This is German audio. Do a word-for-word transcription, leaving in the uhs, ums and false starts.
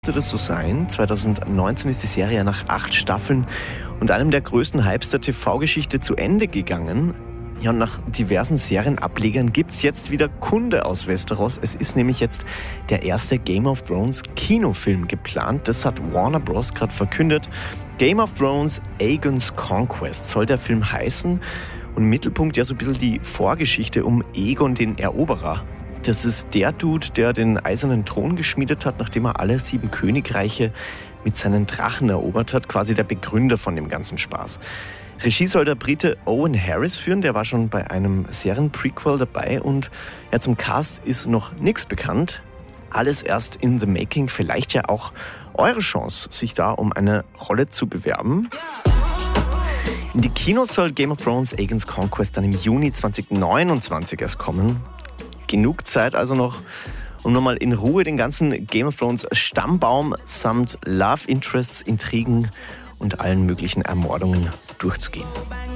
Sollte das so sein? zwanzig neunzehn ist die Serie nach acht Staffeln und einem der größten Hypes der T V-Geschichte zu Ende gegangen. Ja, und nach diversen Serienablegern gibt's jetzt wieder Kunde aus Westeros. Es ist nämlich jetzt der erste Game of Thrones Kinofilm geplant. Das hat Warner Bros. Gerade verkündet. Game of Thrones Aegon's Conquest soll der Film heißen. Und im Mittelpunkt ja so ein bisschen die Vorgeschichte um Aegon den Eroberer. Das ist der Dude, der den eisernen Thron geschmiedet hat, nachdem er alle sieben Königreiche mit seinen Drachen erobert hat. Quasi der Begründer von dem ganzen Spaß. Regie soll der Brite Owen Harris führen, der war schon bei einem Serien-Prequel dabei. Und ja, zum Cast ist noch nichts bekannt. Alles erst in the making. Vielleicht ja auch eure Chance, sich da um eine Rolle zu bewerben. In die Kinos soll Game of Thrones Aegon's Conquest dann im Juni zwanzig neunundzwanzig erst kommen. Genug Zeit also noch, um nochmal in Ruhe den ganzen Game of Thrones Stammbaum samt Love Interests, Intrigen und allen möglichen Ermordungen durchzugehen.